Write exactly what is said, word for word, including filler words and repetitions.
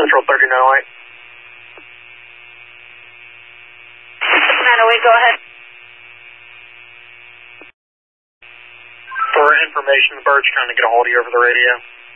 Central thirty-nine oh eight. nine oh eight, go ahead. For information, the bird's trying to get a hold of you over the radio.